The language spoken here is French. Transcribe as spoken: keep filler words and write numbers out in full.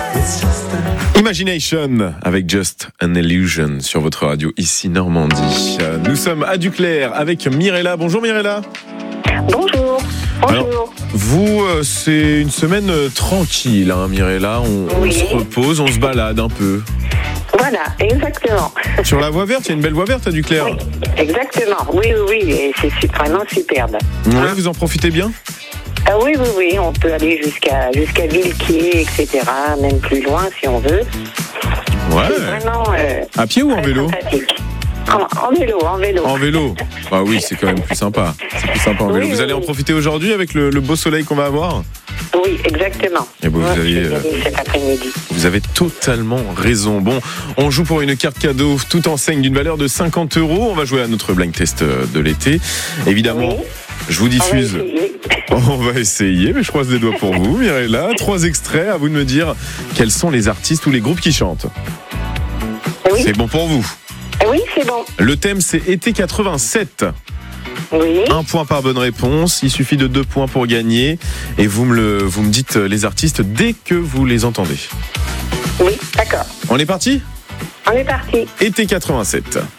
Imagination avec Just an Illusion sur votre radio ici Normandie. Nous sommes à Duclair avec Mirella. Bonjour Mirella. Bonjour. Bonjour. Alors, vous, euh, c'est une semaine euh, tranquille, hein, Mirella. On, Oui. on se repose, on se balade un peu. Voilà, exactement. Sur la voie verte, il y a une belle voie verte à Duclair. Oui, exactement. Oui, oui, oui. Et c'est su- vraiment superbe. Ouais, vous en profitez bien ? Ah oui, oui, oui. On peut aller jusqu'à jusqu'à Villequier, et cetera. Même plus loin si on veut. Ouais. C'est vraiment euh, À pied ou en très vélo ? sympathique. En, en vélo, en vélo. En vélo. Ah oui, c'est quand même plus sympa. C'est plus sympa en vélo. Oui, Vous allez oui, en oui. profiter aujourd'hui avec le, le beau soleil qu'on va avoir ? Oui, exactement. Eh ben, vous Moi, avez, je vais y euh, aller cet après-midi. Vous avez totalement raison. Bon, on joue pour une carte cadeau toute enseigne d'une valeur de cinquante euros. On va jouer à notre blind test de l'été. Évidemment, Oui. je vous On va diffuse. essayer. On va essayer, mais je croise les doigts pour vous, Mirella. Trois extraits, à vous de me dire quels sont les artistes ou les groupes qui chantent. Oui. C'est bon pour vous. Oui, c'est bon. Le thème, c'est été quatre-vingt-sept. Oui. Un point par bonne réponse. Il suffit de deux points pour gagner. Et vous me, le, vous me dites les artistes dès que vous les entendez. Oui, d'accord. On est parti ? On est parti. Été quatre-vingt-sept.